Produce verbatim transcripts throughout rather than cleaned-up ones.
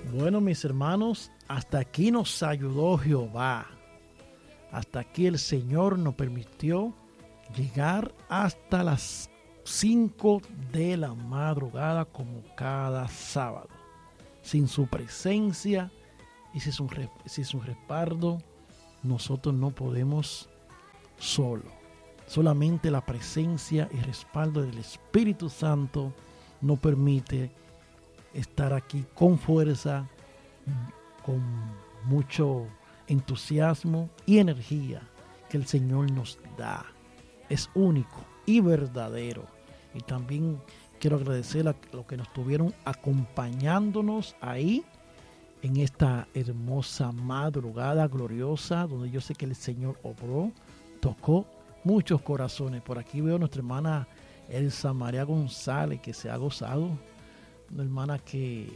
Bueno, mis hermanos, hasta aquí nos ayudó Jehová. Hasta aquí el Señor nos permitió llegar hasta las cinco de la madrugada como cada sábado. Sin su presencia y sin su, sin su respaldo, nosotros no podemos solo. Solamente la presencia y respaldo del Espíritu Santo nos permite estar aquí con fuerza, con mucho entusiasmo y energía que el Señor nos da. Es único y verdadero. Y también quiero agradecer a los que nos estuvieron acompañándonos ahí en esta hermosa madrugada gloriosa, donde yo sé que el Señor obró, tocó muchos corazones. Por aquí veo a nuestra hermana Elsa María González, que se ha gozado. Una hermana que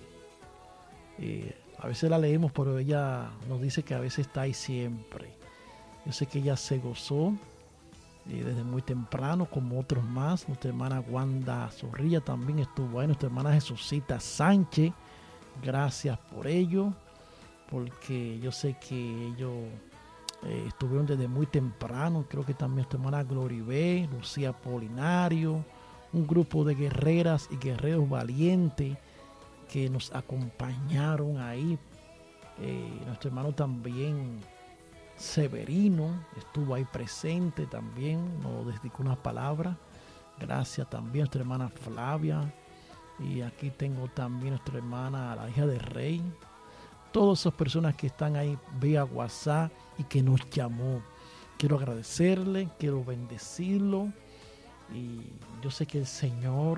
eh, a veces la leemos, pero ella nos dice que a veces está ahí siempre. Yo sé que ella se gozó eh, desde muy temprano, como otros más. Nuestra hermana Wanda Zorrilla también estuvo ahí. Nuestra hermana Jesucita Sánchez, gracias por ello, porque yo sé que ellos eh, estuvieron desde muy temprano. Creo que también nuestra hermana Gloribé, Lucía Polinario, un grupo de guerreras y guerreros valientes que nos acompañaron ahí. Eh, nuestro hermano también Severino estuvo ahí presente también, nos dedicó unas palabras. Gracias también a nuestra hermana Flavia. Y aquí tengo también a nuestra hermana, la hija de Rey. Todas esas personas que están ahí vía WhatsApp y que nos llamó. Quiero agradecerle, quiero bendecirlo. Y yo sé que el Señor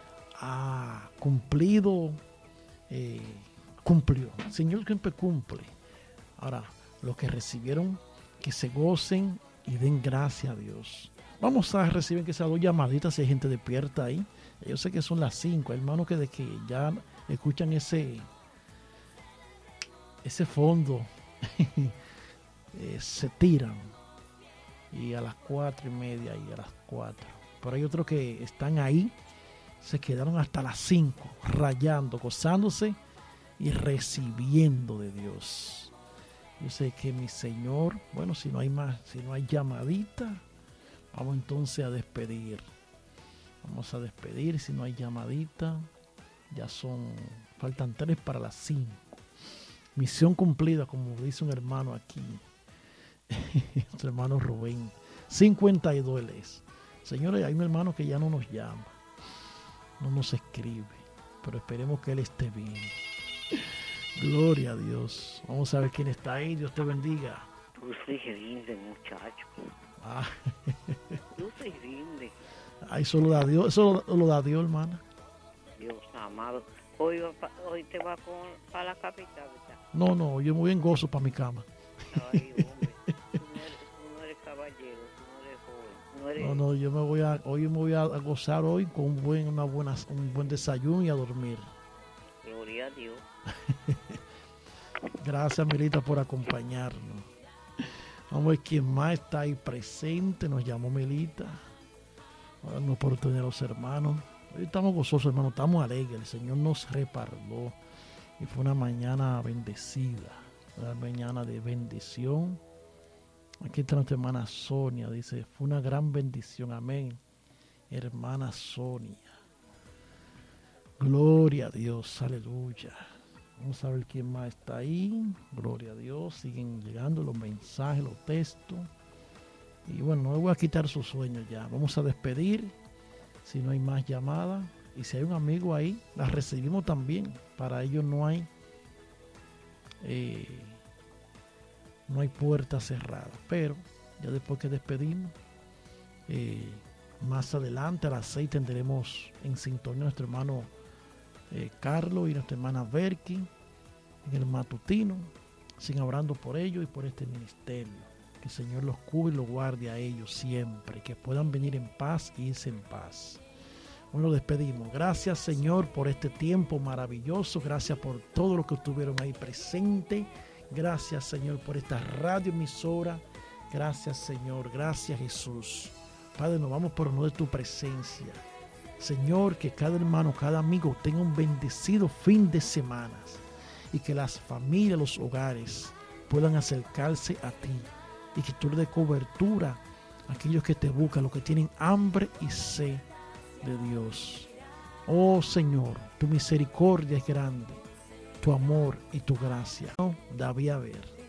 ha cumplido, eh, cumplió. El Señor siempre cumple. Ahora, los que recibieron, que se gocen y den gracias a Dios. Vamos a recibir que sea dos llamaditas si hay gente despierta ahí. Yo sé que son las cinco, hermanos, que de que ya escuchan ese, ese fondo, eh, se tiran. Y a las cuatro y media y a las cuatro. Pero hay otros que están ahí, se quedaron hasta las cinco, rayando, gozándose y recibiendo de Dios. Yo sé que mi Señor, bueno, si no hay más, si no hay llamadita, vamos entonces a despedir. Vamos a despedir, si no hay llamadita, ya son, faltan tres para las cinco. Misión cumplida, como dice un hermano aquí, nuestro hermano Rubén, cincuenta y dos él es. Señores, hay un hermano que ya no nos llama, no nos escribe, pero esperemos que él esté bien. Gloria a Dios. Vamos a ver quién está ahí. Dios te bendiga. Tú soy grande, muchacho. Ah. Tú soy grande. Ay, eso lo da Dios, eso lo, lo da Dios, hermana. Dios amado. Hoy, hoy te vas para la capital, ¿verdad? No, no, yo me voy en gozo para mi cama. Ay, hombre. Tú no eres, tú no eres caballero, tú no eres joven. No, eres... no, no, yo me voy a, hoy me voy a gozar hoy con un buen, una buena, un buen desayuno y a dormir. Gloria a Dios. Gracias, Milita, por acompañarnos. Vamos a ver quién más está ahí presente. Nos llamó Milita. Ahora una oportunidad a los hermanos. Hoy estamos gozosos, hermanos, estamos alegres. El Señor nos reparó y fue una mañana bendecida, una mañana de bendición. Aquí está nuestra hermana Sonia, dice, fue una gran bendición, amén. Hermana Sonia. Gloria a Dios, aleluya. Vamos a ver quién más está ahí. Gloria a Dios, siguen llegando los mensajes, los textos. Y bueno, no le voy a quitar sus sueños ya. Vamos a despedir. Si no hay más llamadas. Y si hay un amigo ahí, las recibimos también. Para ellos no hay eh, no hay puerta cerrada. Pero ya después que despedimos, eh, más adelante a las seis tendremos en sintonía a nuestro hermano eh, Carlos y nuestra hermana Berky en el matutino. Siguen orando por ellos y por este ministerio. Que el Señor los cubre y los guarde a ellos siempre. Que puedan venir en paz y irse en paz. Bueno, nos despedimos. Gracias, Señor, por este tiempo maravilloso. Gracias por todo lo que estuvieron ahí presente. Gracias, Señor, por esta radioemisora. Gracias, Señor. Gracias, Jesús. Padre, nos vamos por honor de tu presencia. Señor, que cada hermano, cada amigo tenga un bendecido fin de semana. y que las familias, los hogares puedan acercarse a ti y que tú le des cobertura a aquellos que te buscan, los que tienen hambre y sed de Dios. Oh Señor, tu misericordia es grande, tu amor y tu gracia no debía haber.